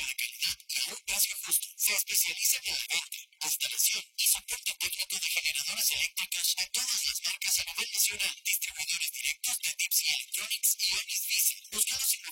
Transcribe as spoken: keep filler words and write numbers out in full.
servicio de calidad y a un precio justo. Se especializa en la venta, instalación y soporte técnico de generadoras eléctricas a todas las marcas a nivel nacional. Distribuidores directos de Tipsy Electronics y Onis Diesel. Búscalos en